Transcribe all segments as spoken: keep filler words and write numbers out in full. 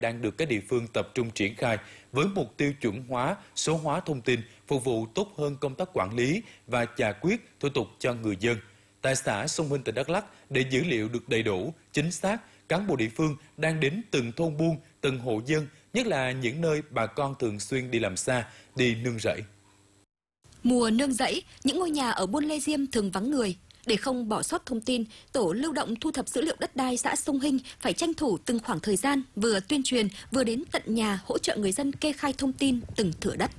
đang được các địa phương tập trung triển khai với mục tiêu chuẩn hóa, số hóa thông tin, phục vụ tốt hơn công tác quản lý và giải quyết thủ tục cho người dân. Tại xã Sông Hinh, tỉnh Đắk Lắk, để dữ liệu được đầy đủ, chính xác, cán bộ địa phương đang đến từng thôn buôn, từng hộ dân, nhất là những nơi bà con thường xuyên đi làm xa, đi nương rẫy. Mùa nương rẫy, những ngôi nhà ở Buôn Lê Diêm thường vắng người. Để không bỏ sót thông tin, tổ lưu động thu thập dữ liệu đất đai xã Sông Hinh phải tranh thủ từng khoảng thời gian vừa tuyên truyền vừa đến tận nhà hỗ trợ người dân kê khai thông tin từng thửa đất.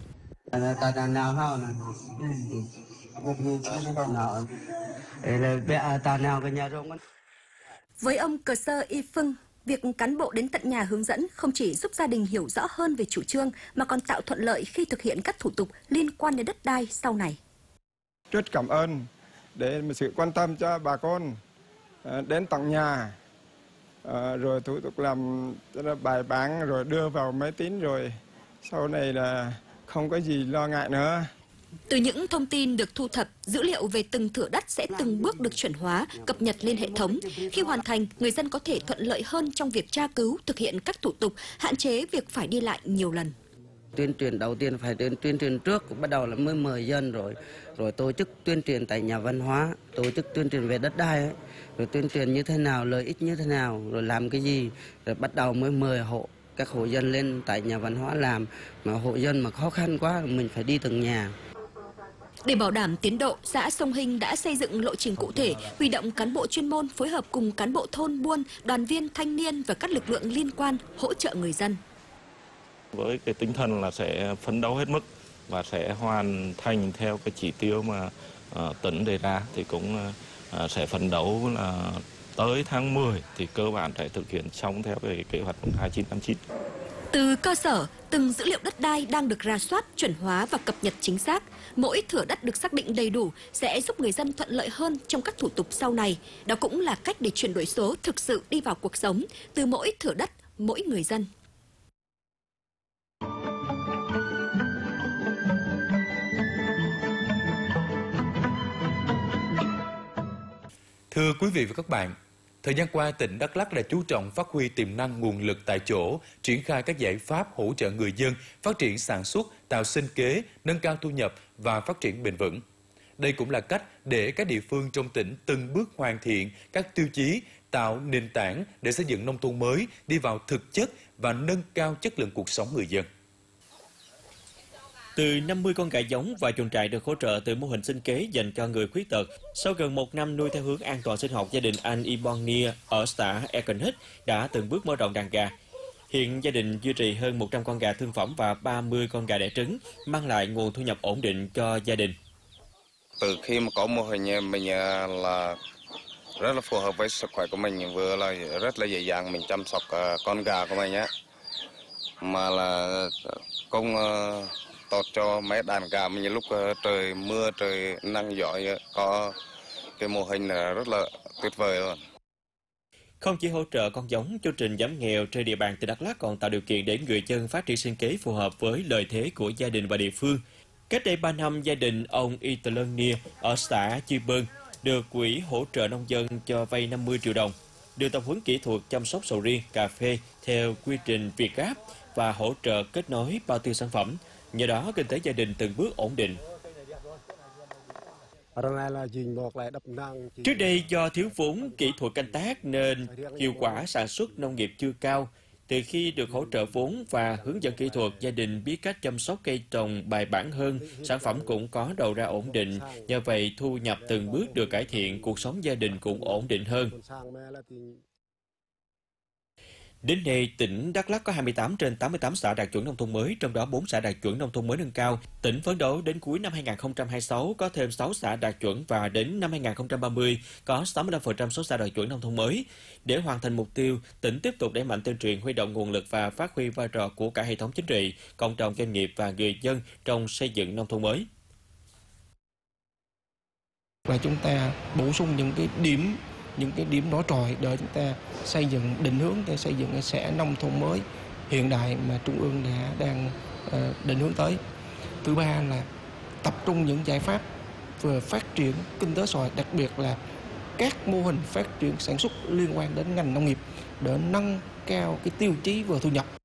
Với ông Cờ Sơ Y Phưng, việc cán bộ đến tận nhà hướng dẫn không chỉ giúp gia đình hiểu rõ hơn về chủ trương mà còn tạo thuận lợi khi thực hiện các thủ tục liên quan đến đất đai sau này. Rất cảm ơn để sự quan tâm cho bà con đến tận nhà, rồi thủ tục làm bài bản rồi đưa vào máy tính, rồi sau này là không có gì lo ngại nữa. Từ những thông tin được thu thập, dữ liệu về từng thửa đất sẽ từng bước được chuẩn hóa, cập nhật lên hệ thống. Khi hoàn thành, người dân có thể thuận lợi hơn trong việc tra cứu, thực hiện các thủ tục, hạn chế việc phải đi lại nhiều lần. Tuyên truyền đầu tiên phải tuyên, tuyên truyền trước, bắt đầu là mới mời dân rồi, rồi tổ chức tuyên truyền tại nhà văn hóa, tổ chức tuyên truyền về đất đai ấy, rồi tuyên truyền như thế nào, lợi ích như thế nào, rồi làm cái gì, rồi bắt đầu mới mời hộ các hộ dân lên tại nhà văn hóa làm, mà hộ dân mà khó khăn quá mình phải đi từng nhà. Để bảo đảm tiến độ, xã Sông Hinh đã xây dựng lộ trình cụ thể, huy động cán bộ chuyên môn phối hợp cùng cán bộ thôn buôn, đoàn viên thanh niên và các lực lượng liên quan hỗ trợ người dân. Với cái tinh thần là sẽ phấn đấu hết mức và sẽ hoàn thành theo cái chỉ tiêu mà uh, tỉnh đề ra, thì cũng uh, sẽ phấn đấu là tới tháng mười thì cơ bản sẽ thực hiện xong theo cái kế hoạch hai chín tám chín. Từ cơ sở, từng dữ liệu đất đai đang được rà soát, chuẩn hóa và cập nhật chính xác. Mỗi thửa đất được xác định đầy đủ sẽ giúp người dân thuận lợi hơn trong các thủ tục sau này. Đó cũng là cách để chuyển đổi số thực sự đi vào cuộc sống, từ mỗi thửa đất, mỗi người dân. Thưa quý vị và các bạn, thời gian qua, tỉnh Đắk Lắk đã chú trọng phát huy tiềm năng nguồn lực tại chỗ, triển khai các giải pháp hỗ trợ người dân phát triển sản xuất, tạo sinh kế, nâng cao thu nhập và phát triển bền vững. Đây cũng là cách để các địa phương trong tỉnh từng bước hoàn thiện các tiêu chí, tạo nền tảng để xây dựng nông thôn mới đi vào thực chất và nâng cao chất lượng cuộc sống người dân. Từ năm mươi con gà giống và chuồng trại được hỗ trợ từ mô hình sinh kế dành cho người khuyết tật. Sau gần một năm nuôi theo hướng an toàn sinh học, gia đình anh Ibon Nia ở xã Ekenhit đã từng bước mở rộng đàn gà. Hiện gia đình duy trì hơn một trăm con gà thương phẩm và ba mươi con gà đẻ trứng, mang lại nguồn thu nhập ổn định cho gia đình. Từ khi mà có mô hình mình là rất là phù hợp với sức khỏe của mình, vừa là rất là dễ dàng mình chăm sóc con gà của mình nhé, mà là công tốt cho mấy đàn gà mình. Lúc trời mưa, trời nắng gió có cái mô hình là rất là tuyệt vời luôn. Không chỉ hỗ trợ con giống, chương trình giảm nghèo trên địa bàn tỉnh Đắk Lắk còn tạo điều kiện để người dân phát triển sinh kế phù hợp với lợi thế của gia đình và địa phương. Cách đây ba năm, gia đình ông Itlen Nia ở xã Chư Bơn được quỹ hỗ trợ nông dân cho vay năm mươi triệu đồng, được tập huấn kỹ thuật chăm sóc sầu riêng, cà phê theo quy trình Việt Gáp và hỗ trợ kết nối bao tiêu sản phẩm. Nhờ đó, kinh tế gia đình từng bước ổn định. Trước đây, do thiếu vốn kỹ thuật canh tác nên hiệu quả sản xuất nông nghiệp chưa cao. Từ khi được hỗ trợ vốn và hướng dẫn kỹ thuật, gia đình biết cách chăm sóc cây trồng bài bản hơn, sản phẩm cũng có đầu ra ổn định. Nhờ vậy, thu nhập từng bước được cải thiện, cuộc sống gia đình cũng ổn định hơn. Đến nay, tỉnh Đắk Lắk có hai mươi tám trên tám mươi tám xã đạt chuẩn nông thôn mới, trong đó bốn xã đạt chuẩn nông thôn mới nâng cao. Tỉnh phấn đấu đến cuối năm hai nghìn không trăm hai mươi sáu có thêm sáu xã đạt chuẩn và đến năm hai nghìn không trăm ba mươi có sáu mươi lăm phần trăm số xã đạt chuẩn nông thôn mới. Để hoàn thành mục tiêu, tỉnh tiếp tục đẩy mạnh tuyên truyền, huy động nguồn lực và phát huy vai trò của cả hệ thống chính trị, cộng đồng doanh nghiệp và người dân trong xây dựng nông thôn mới. Và chúng ta bổ sung những cái điểm những cái điểm nổi trội để chúng ta xây dựng định hướng để xây dựng cái xã nông thôn mới hiện đại mà Trung ương đã đang uh, định hướng tới. Thứ ba là tập trung những giải pháp về phát triển kinh tế xã hội, đặc biệt là các mô hình phát triển sản xuất liên quan đến ngành nông nghiệp để nâng cao cái tiêu chí về thu nhập.